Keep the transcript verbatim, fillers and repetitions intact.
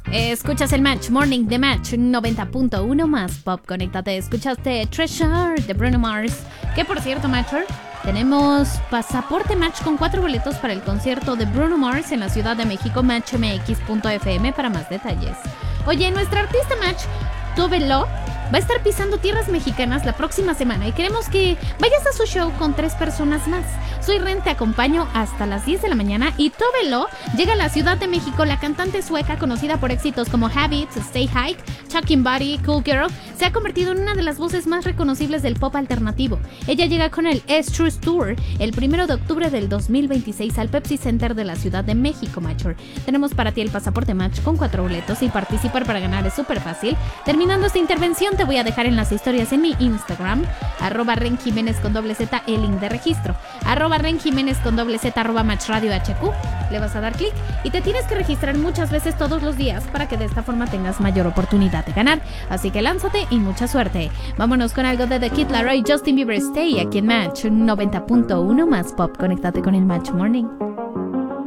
Escuchas el Match Morning de Match noventa punto uno más Pop. Conéctate. Escuchaste Treasure de Bruno Mars. Que por cierto, Matcher, tenemos pasaporte Match con cuatro boletos para el concierto de Bruno Mars en la Ciudad de México. match m x punto f m para más detalles. Oye, nuestra artista Match, Tove Lo, va a estar pisando tierras mexicanas la próxima semana y queremos que vayas a su show con tres personas más. Soy Ren, te acompaño hasta las diez de la mañana y Tove Lo llega a la Ciudad de México. La cantante sueca, conocida por éxitos como Habits, Stay High, Talking Body, Cool Girl, se ha convertido en una de las voces más reconocibles del pop alternativo. Ella llega con el S-True Tour el primero de octubre del dos mil veintiséis al Pepsi Center de la Ciudad de México, Matcher. Tenemos para ti el pasaporte Match con cuatro boletos y participar para ganar es súper fácil. Terminando esta intervención, te voy a dejar en las historias en mi Instagram, arroba Ren Jiménez con doble Z, el link de registro, arroba Ren Jiménez con doble Z, arroba Match Radio H Q. Le vas a dar clic y te tienes que registrar muchas veces todos los días para que de esta forma tengas mayor oportunidad de ganar. Así que lánzate y mucha suerte. Vámonos con algo de The Kid Laroi, Justin Bieber, Stay, aquí en Match noventa punto uno más Pop. Conéctate con el Match Morning.